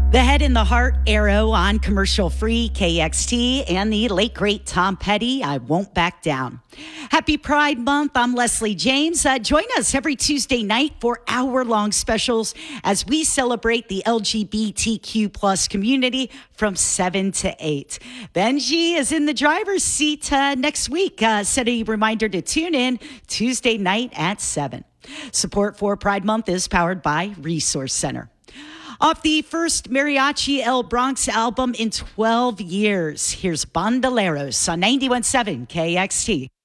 The Head and the Heart Arrow on commercial free KXT and the late great Tom Petty, I Won't Back Down. Happy Pride Month. I'm Leslie James. Join us every Tuesday night for hour-long specials as we celebrate the LGBTQ plus community from 7 to 8. Benji is in the driver's seat next week. Set a reminder to tune in Tuesday night at 7. Support for Pride Month is powered by Resource Center. Off the first Mariachi El Bronx album in 12 years, here's Bandoleros on 91.7 KXT.